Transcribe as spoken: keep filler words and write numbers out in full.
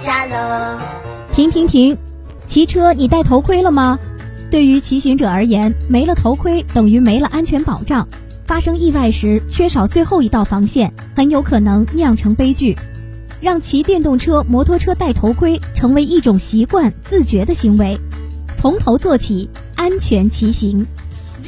家了。 停停停，骑车你戴头盔了吗？对于骑行者而言，没了头盔等于没了安全保障，发生意外时缺少最后一道防线，很有可能酿成悲剧。让骑电动车、摩托车戴头盔成为一种习惯、自觉的行为，从头做起，安全骑行。